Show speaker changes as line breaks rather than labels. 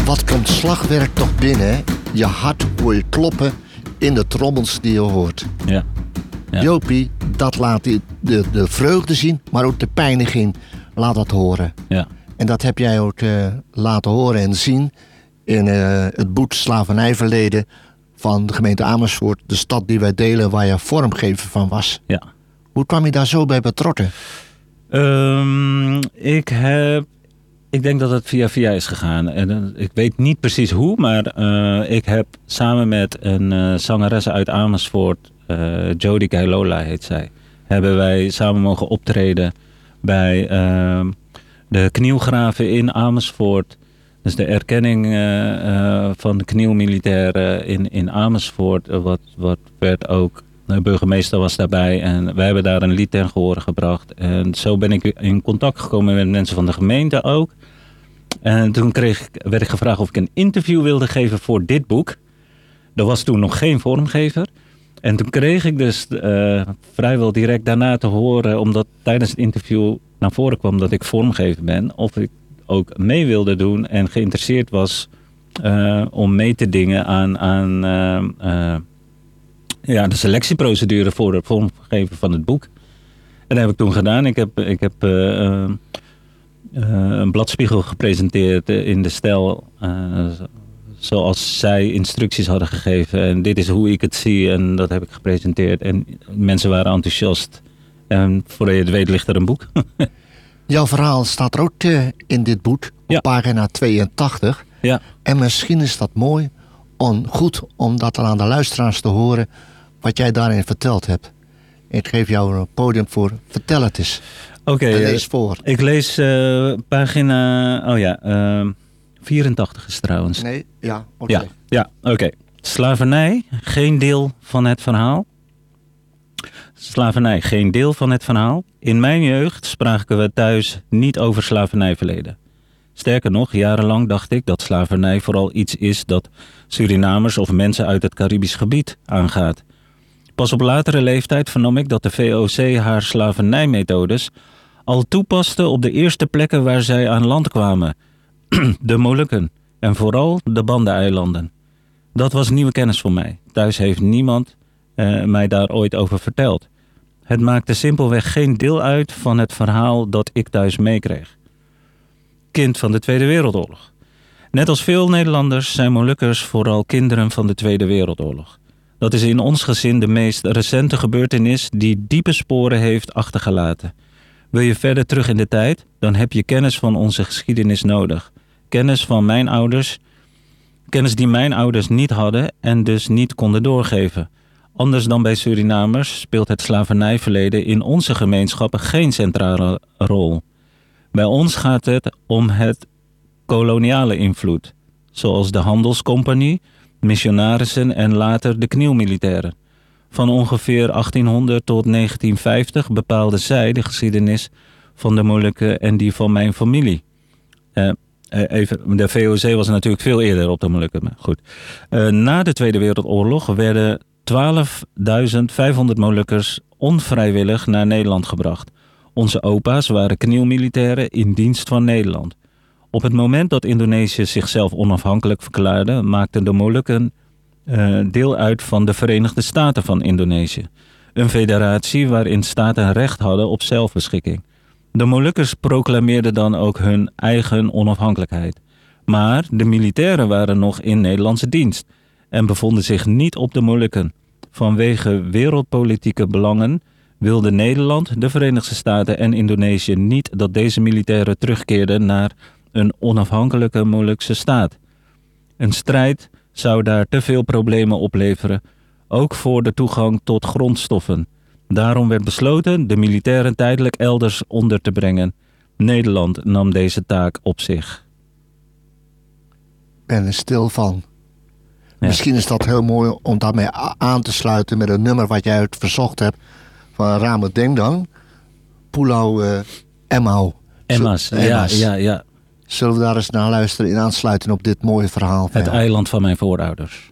Wat komt slagwerk toch binnen, hè? Je hart hoor je kloppen in de trommels die je hoort.
Ja. Ja.
Jopie, dat laat de vreugde zien, maar ook de pijniging laat dat horen.
Ja.
En dat heb jij ook laten horen en zien in het boek Slavernijverleden van de gemeente Amersfoort. De stad die wij delen, waar je vormgever van was.
Ja.
Hoe kwam je daar zo bij betrokken?
Ik denk dat het via is gegaan. En ik weet niet precies hoe, maar ik heb samen met een zangeres uit Amersfoort, Jody Kailola heet zij, hebben wij samen mogen optreden bij de knielgraven in Amersfoort. Dus de erkenning van de knielmilitairen in Amersfoort, wat werd ook, de burgemeester was daarbij en wij hebben daar een lied ten gehore gebracht. En zo ben ik in contact gekomen met mensen van de gemeente ook. En toen werd ik gevraagd of ik een interview wilde geven voor dit boek. Er was toen nog geen vormgever. En toen kreeg ik dus vrijwel direct daarna te horen, omdat tijdens het interview naar voren kwam dat ik vormgever ben, of ik ook mee wilde doen en geïnteresseerd was om mee te dingen aan de selectieprocedure voor het vormgeven van het boek. En dat heb ik toen gedaan. Ik heb een bladspiegel gepresenteerd in de stijl zoals zij instructies hadden gegeven. En dit is hoe ik het zie en dat heb ik gepresenteerd. En mensen waren enthousiast. En voordat je het weet ligt er een boek.
Jouw verhaal staat er ook in dit boek, op pagina 82.
Ja.
En misschien is dat mooi, goed om dat aan de luisteraars te horen wat jij daarin verteld hebt. Ik geef jou een podium voor. Vertel het eens.
Oké,
lees voor.
Ik lees pagina 84 is trouwens.
Nee, ja, oké.
Ja, oké. Slavernij, geen deel van het verhaal. Slavernij, geen deel van het verhaal. In mijn jeugd spraken we thuis niet over slavernijverleden. Sterker nog, jarenlang dacht ik dat slavernij vooral iets is dat Surinamers of mensen uit het Caribisch gebied aangaat. Pas op latere leeftijd vernam ik dat de VOC haar slavernijmethodes al toepaste op de eerste plekken waar zij aan land kwamen. De Molukken en vooral de Banda-eilanden. Dat was nieuwe kennis voor mij. Thuis heeft niemand mij daar ooit over verteld. Het maakte simpelweg geen deel uit van het verhaal dat ik thuis meekreeg. Kind van de Tweede Wereldoorlog. Net als veel Nederlanders zijn Molukkers vooral kinderen van de Tweede Wereldoorlog. Dat is in ons gezin de meest recente gebeurtenis die diepe sporen heeft achtergelaten. Wil je verder terug in de tijd, dan heb je kennis van onze geschiedenis nodig. Kennis die mijn ouders niet hadden en dus niet konden doorgeven. Anders dan bij Surinamers speelt het slavernijverleden in onze gemeenschappen geen centrale rol. Bij ons gaat het om het koloniale invloed, zoals de handelscompagnie, missionarissen en later de knielmilitairen. Van ongeveer 1800 tot 1950 bepaalden zij de geschiedenis van de Molukken en die van mijn familie. De VOC was natuurlijk veel eerder op de Molukken, maar goed. Na de Tweede Wereldoorlog werden 12.500 Molukkers onvrijwillig naar Nederland gebracht. Onze opa's waren knielmilitairen in dienst van Nederland. Op het moment dat Indonesië zichzelf onafhankelijk verklaarde, maakten de Molukken deel uit van de Verenigde Staten van Indonesië. Een federatie waarin staten recht hadden op zelfbeschikking. De Molukkers proclameerden dan ook hun eigen onafhankelijkheid. Maar de militairen waren nog in Nederlandse dienst en bevonden zich niet op de Molukken. Vanwege wereldpolitieke belangen wilde Nederland, de Verenigde Staten en Indonesië niet dat deze militairen terugkeerden naar een onafhankelijke Molukse staat. Een strijd zou daar te veel problemen opleveren, ook voor de toegang tot grondstoffen. Daarom werd besloten de militairen tijdelijk elders onder te brengen. Nederland nam deze taak op zich.
Ik ben er stil van.
Ja.
Misschien is dat heel mooi om daarmee aan te sluiten met een nummer wat jij uit verzocht hebt van Ramo Dengdang. Pulau Emau.
Emma's, ja.
Zullen we daar eens naar luisteren en aansluiten op dit mooie verhaal?
Het eiland van mijn voorouders.